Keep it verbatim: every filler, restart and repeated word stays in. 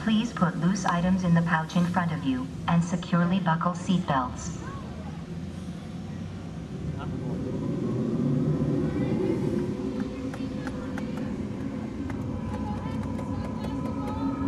Please put loose items in the pouch in front of you and securely buckle seatbelts.